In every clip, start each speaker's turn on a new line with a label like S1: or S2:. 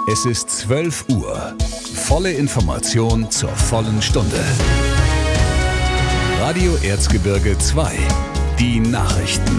S1: Es ist 12 Uhr. Volle Information zur vollen Stunde. Radio Erzgebirge 2. Die Nachrichten.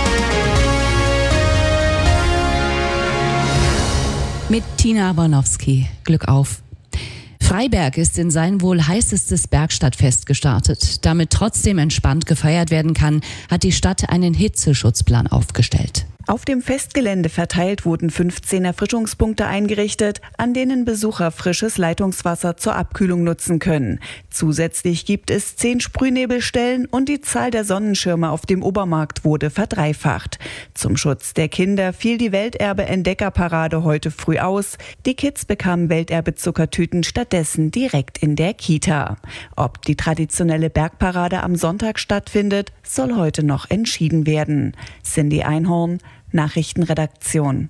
S2: Mit Tina Bornowski. Glück auf. Freiberg ist in sein wohl heißestes Bergstadtfest gestartet. Damit trotzdem entspannt gefeiert werden kann, hat die Stadt einen Hitzeschutzplan aufgestellt.
S3: Auf dem Festgelände verteilt wurden 15 Erfrischungspunkte eingerichtet, an denen Besucher frisches Leitungswasser zur Abkühlung nutzen können. Zusätzlich gibt es 10 Sprühnebelstellen und die Zahl der Sonnenschirme auf dem Obermarkt wurde verdreifacht. Zum Schutz der Kinder fiel die Welterbe-Entdeckerparade heute früh aus. Die Kids bekamen Welterbe-Zuckertüten stattdessen direkt in der Kita. Ob die traditionelle Bergparade am Sonntag stattfindet, soll heute noch entschieden werden. Cindy Einhorn, Nachrichtenredaktion.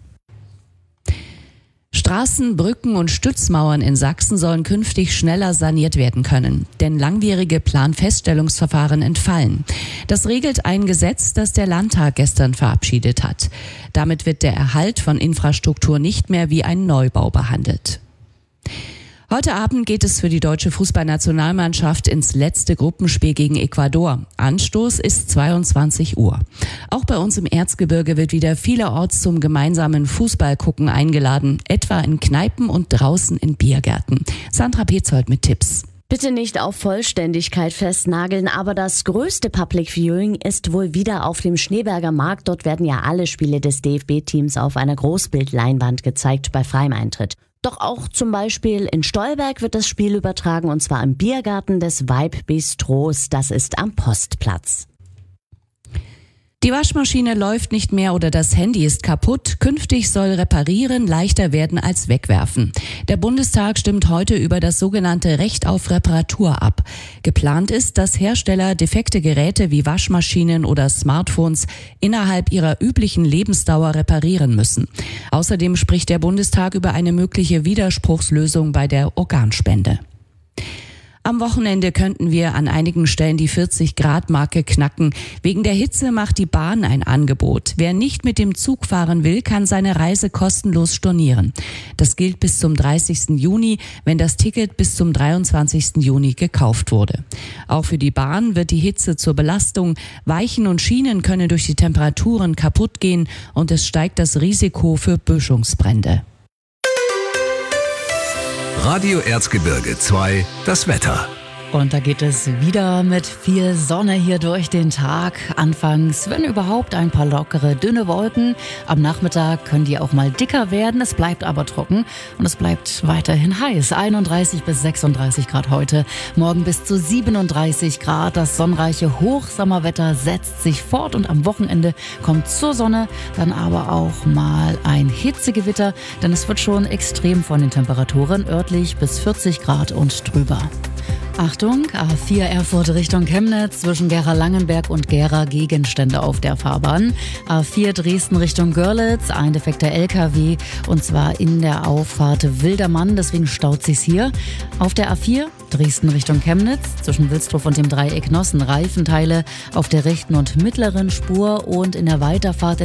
S2: Straßen, Brücken und Stützmauern in Sachsen sollen künftig schneller saniert werden können, denn langwierige Planfeststellungsverfahren entfallen. Das regelt ein Gesetz, das der Landtag gestern verabschiedet hat. Damit wird der Erhalt von Infrastruktur nicht mehr wie ein Neubau behandelt. Heute Abend geht es für die deutsche Fußballnationalmannschaft ins letzte Gruppenspiel gegen Ecuador. Anstoß ist 22 Uhr. Auch bei uns im Erzgebirge wird wieder vielerorts zum gemeinsamen Fußballgucken eingeladen, etwa in Kneipen und draußen in Biergärten. Sandra Petzold mit Tipps.
S4: Bitte nicht auf Vollständigkeit festnageln, aber das größte Public Viewing ist wohl wieder auf dem Schneeberger Markt. Dort werden ja alle Spiele des DFB-Teams auf einer Großbildleinwand gezeigt bei freiem Eintritt. Doch auch zum Beispiel in Stolberg wird das Spiel übertragen, und zwar im Biergarten des Vibe Bistros. Das ist am Postplatz.
S2: Die Waschmaschine läuft nicht mehr oder das Handy ist kaputt. Künftig soll Reparieren leichter werden als Wegwerfen. Der Bundestag stimmt heute über das sogenannte Recht auf Reparatur ab. Geplant ist, dass Hersteller defekte Geräte wie Waschmaschinen oder Smartphones innerhalb ihrer üblichen Lebensdauer reparieren müssen. Außerdem spricht der Bundestag über eine mögliche Widerspruchslösung bei der Organspende. Am Wochenende könnten wir an einigen Stellen die 40-Grad-Marke knacken. Wegen der Hitze macht die Bahn ein Angebot. Wer nicht mit dem Zug fahren will, kann seine Reise kostenlos stornieren. Das gilt bis zum 30. Juni, wenn das Ticket bis zum 23. Juni gekauft wurde. Auch für die Bahn wird die Hitze zur Belastung. Weichen und Schienen können durch die Temperaturen kaputt gehen und es steigt das Risiko für Böschungsbrände.
S1: Radio Erzgebirge 2, das Wetter.
S5: Und da geht es wieder mit viel Sonne hier durch den Tag. Anfangs, wenn überhaupt, ein paar lockere, dünne Wolken. Am Nachmittag können die auch mal dicker werden. Es bleibt aber trocken und es bleibt weiterhin heiß. 31 bis 36 Grad heute. Morgen bis zu 37 Grad. Das sonnenreiche Hochsommerwetter setzt sich fort und am Wochenende kommt zur Sonne dann aber auch mal ein Hitzegewitter. Denn es wird schon extrem von den Temperaturen, örtlich bis 40 Grad und drüber. Achtung, A4 Erfurt Richtung Chemnitz, zwischen Gera-Langenberg und Gera Gegenstände auf der Fahrbahn. A4 Dresden Richtung Görlitz, ein defekter LKW, und zwar in der Auffahrt Wildermann, deswegen staut sich's hier. Auf der A4 Dresden Richtung Chemnitz, zwischen Wilsdruff und dem Dreieck Nossen, Reifenteile auf der rechten und mittleren Spur und in der Weiterfahrt